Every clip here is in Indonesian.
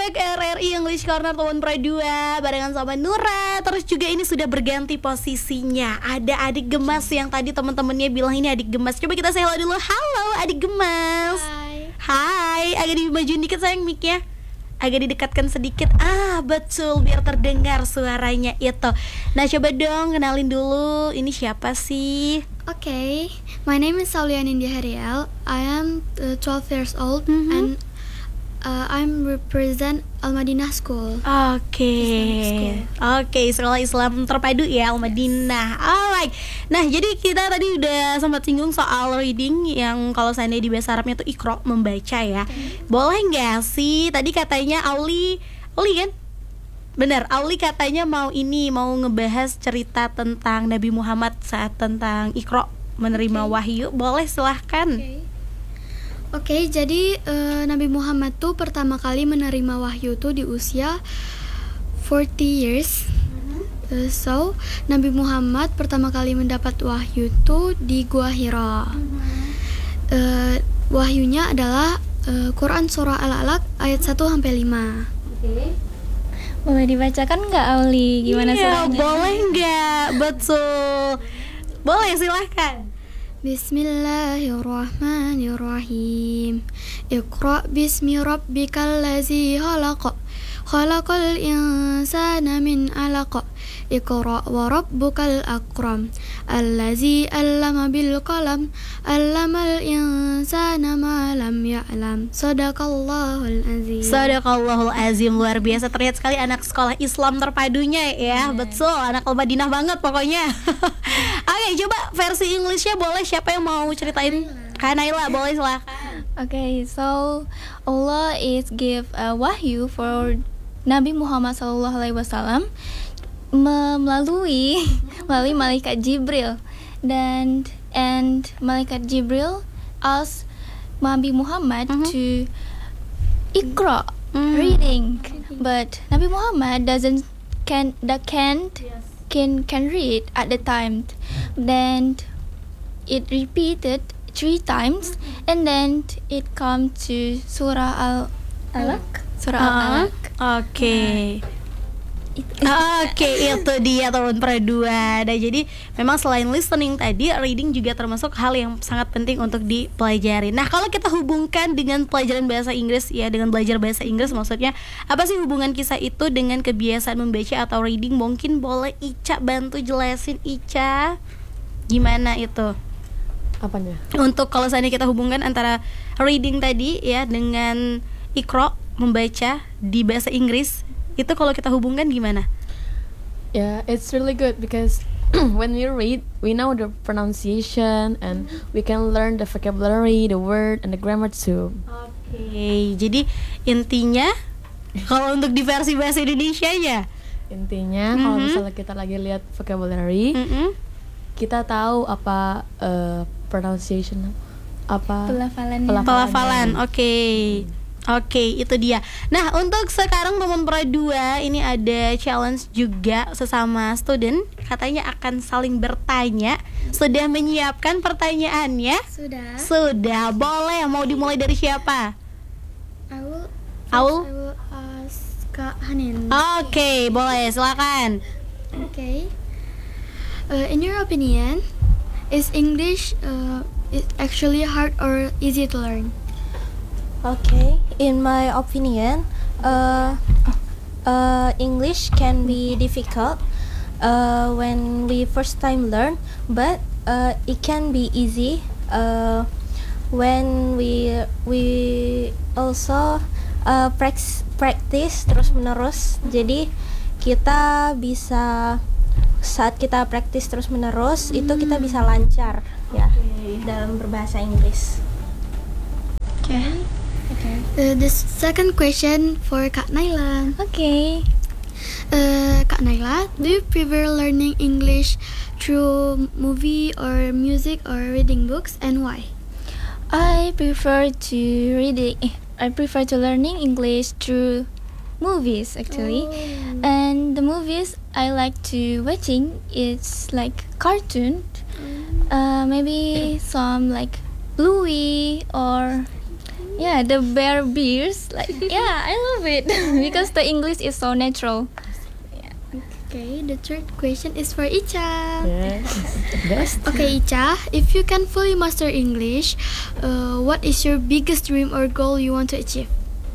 back RRI English Corner tahun Pro 2 barengan sama Nura. Terus juga ini sudah berganti posisinya. Ada adik gemas yang tadi teman-temannya bilang ini adik gemas. Coba kita say hello dulu. Halo adik gemas. Hai. Agak dimajuin dikit sayang mic-nya. Agak didekatkan sedikit. Betul, biar terdengar suaranya itu. Nah coba dong kenalin dulu. Ini siapa sih? Okay, my name is Saulian India Heriel. I am 12 years old and I'm represent Al-Madinah School. Oke, sekolah Islam terpadu ya Al-Madinah. Alright. Nah, jadi kita tadi udah sempat singgung soal reading yang kalau seandainya di bahasa Arabnya itu Iqra, membaca ya. Boleh nggak sih? Tadi katanya Auli kan? Bener, Auli katanya mau ngebahas cerita tentang Nabi Muhammad saat tentang Iqra menerima wahyu. Boleh, silahkan. Oke, jadi Nabi Muhammad tuh pertama kali menerima wahyu tuh di usia 40 years. So, Nabi Muhammad pertama kali mendapat wahyu tuh di Gua Hira. Wahyunya adalah Quran Surah Al-Alaq ayat 1-5. Boleh dibacakan nggak Auli? Gimana surahnya? Boleh nggak? Betul. Boleh, silahkan. Bismillahirrahmanirrahim. Iqra bismi rabbikal ladzi khalaq. Khalaqal insana min 'alaq. Iqra wa rabbukal akram. Allazi 'allama bil qalam. 'Allamal insana ma lam ya'lam. Shadaqallahul azim. Shadaqallahul azim. Luar biasa, terlihat sekali anak sekolah Islam terpadunya ya. Betul, anak Al-Madinah banget pokoknya. Oke, coba versi Englishnya boleh, siapa yang mau ceritain? Kak Naila, boleh silahkan. Okay, so Allah is give a wahyu for Nabi Muhammad SAW melalui malaikat Jibril, and malaikat Jibril asked Nabi Muhammad to Iqra reading, but Nabi Muhammad can read at the time. Then it repeated 3 times, and then it come to Surah Al-Alaq. Oke, itu dia tahun Pro 2. Nah, jadi memang selain listening tadi, reading juga termasuk hal yang sangat penting untuk dipelajari. Nah, kalau kita hubungkan dengan pelajaran bahasa Inggris ya, dengan belajar bahasa Inggris, maksudnya apa sih hubungan kisah itu dengan kebiasaan membaca atau reading? Mungkin boleh Ica bantu jelasin, Ica. Gimana itu? Apanya? Untuk kalau seandainya kita hubungkan antara reading tadi ya dengan Iqra, membaca di bahasa Inggris, itu kalau kita hubungkan gimana? Yeah, it's really good because when we read, we know the pronunciation and we can learn the vocabulary, the word, and the grammar too. Oke, jadi intinya kalau untuk di versi bahasa Indonesianya, intinya kalau misalnya kita lagi lihat vocabulary, kita tahu apa pronunciation, apa pelafalan. Oke, itu dia. Nah, untuk sekarang teman Pro 2 ini ada challenge juga sesama student. Katanya akan saling bertanya. Sudah menyiapkan pertanyaannya? Sudah. Boleh, mau dimulai dari siapa? I will ask Kak Hanin. Oke, boleh, silakan. Okay. In your opinion, is English is actually hard or easy to learn? Okay, in my opinion, English can be difficult when we first time learn, but it can be easy when we also practice terus menerus. Jadi kita bisa saat kita practice terus menerus itu kita bisa lancar ya dalam berbahasa Inggris. Okay. The second question for Kak Naila. Okay. Kak Naila, do you prefer learning English through movie or music or reading books, and why? I prefer to learning English through movies actually. And the movies I like to watching is like cartoon, maybe some like Bluey or Yeah, the bear beers. Like, yeah, I love it because the English is so natural. Okay, the third question is for Icha. Yes, best. Okay, Icha, if you can fully master English, what is your biggest dream or goal you want to achieve?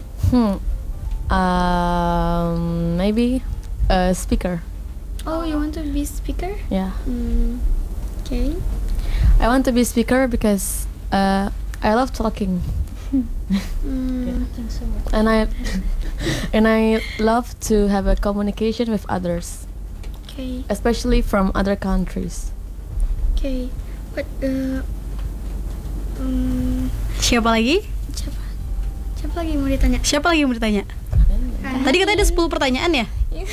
Maybe a speaker. Oh, you want to be speaker? Yeah, Okay. I want to be speaker because I love talking, and I love to have a communication with others, Okay. especially from other countries. Okay. What? Siapa lagi? Siapa lagi mau ditanya? Siapa lagi yang mau ditanya? Tadi katanya ada 10 pertanyaan ya?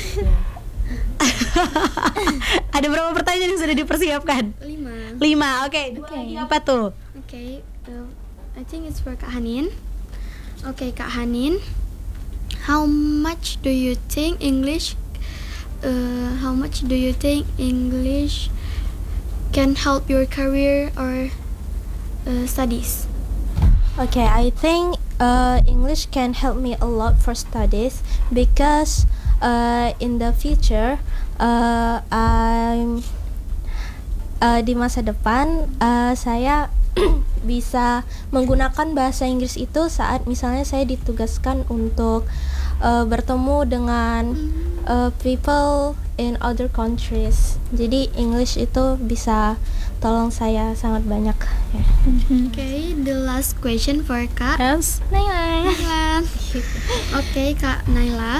Ada berapa pertanyaan yang sudah dipersiapkan? 5. 5, oke. Dua lagi apa tuh? Okay. I think it's for Kak Hanin. Okay, Kak Hanin. How much do you think English? How much do you think English can help your career or studies? Okay, I think English can help me a lot for studies because in the future I'm di masa depan saya bisa menggunakan bahasa Inggris itu saat misalnya saya ditugaskan untuk bertemu dengan people in other countries. Jadi English itu bisa tolong saya sangat banyak. Ya. Okay, the last question for Kak Yes. Naila. Okay, Kak Naila.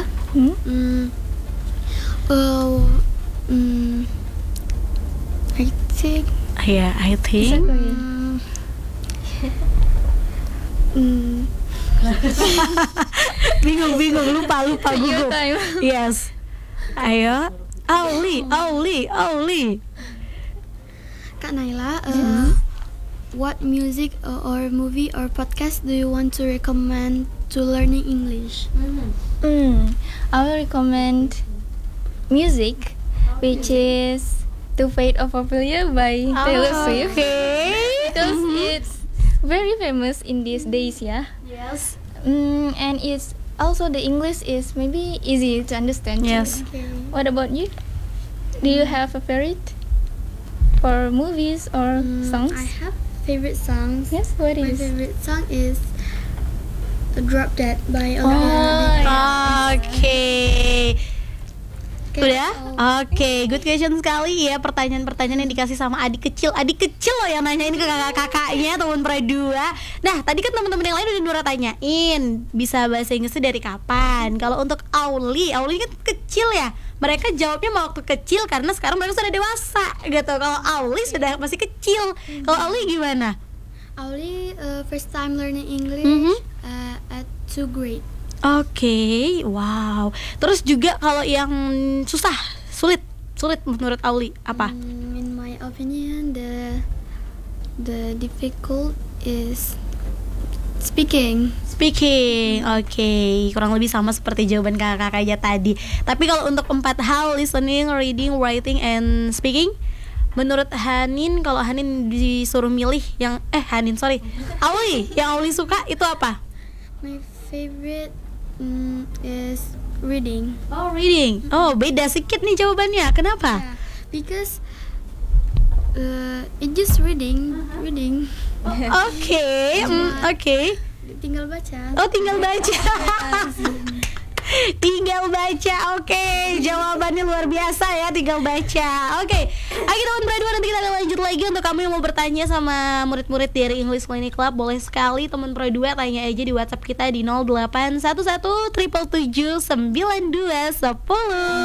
I think. Ya, I think. Bingung, lupa gugup. time. Yes. Ayo. Auli. Kak Naila, what music or movie or podcast do you want to recommend to learning English? I will recommend music, which is "The Fate of Ophelia" by Taylor Swift. Okay. Because it's very famous in these days, yeah. Yes. And it's also the English is maybe easy to understand. too. Yes. Okay. What about you? Do you have a favorite for movies or songs? I have favorite songs. Yes, what My is? favorite song is "Drop Dead" by Oh, Olivia. Oke. Okay, Udah? Oke, good question sekali ya. Pertanyaan-pertanyaan yang dikasih sama adik kecil loh yang nanyain ke kakak-kakaknya teman Pradua. Nah, tadi kan teman-teman yang lain udah Nura tanyain bisa bahasa Inggrisnya dari kapan. Kalau untuk Auli kan kecil ya. Mereka jawabnya mau waktu kecil karena sekarang mereka sudah dewasa gitu. Kalau Auli sudah masih kecil. Kalau Auli gimana? Auli first time learning English at 2 grade. Oke, wow. Terus juga kalau yang sulit menurut Auli apa? In my opinion, the difficult is speaking. Oke, kurang lebih sama seperti jawaban kakak-kakaknya tadi. Tapi kalau untuk 4 hal, listening, reading, writing, and speaking, menurut Hanin, kalau Hanin disuruh milih yang Auli, yang Auli suka itu apa? My favorite is reading. Oh, reading. Oh, beda sedikit nih jawabannya. Kenapa? Yeah, because it just reading. Oke. Tinggal baca. Oh, tinggal baca. Tinggal baca. Oke, jawabannya luar biasa ya, tinggal baca. Oke. Ayo teman Pradua, nanti kita akan lanjut lagi. Untuk kamu yang mau bertanya sama murid-murid dari English Clinic Club, boleh sekali teman Pradua tanya aja di WhatsApp kita di 0811 777 9210.